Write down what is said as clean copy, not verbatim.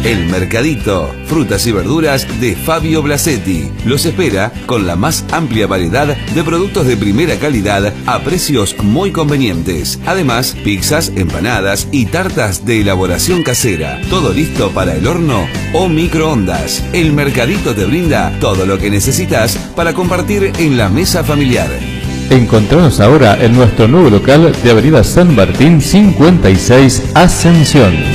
El Mercadito, frutas y verduras de Fabio Blasetti. Los espera con la más amplia variedad de productos de primera calidad a precios muy convenientes. Además, pizzas, empanadas y tartas de elaboración casera. Todo listo para el horno o microondas. El Mercadito te brinda todo lo que necesitas para compartir en la mesa familiar. Encontranos ahora en nuestro nuevo local de Avenida San Martín 56, Ascensión.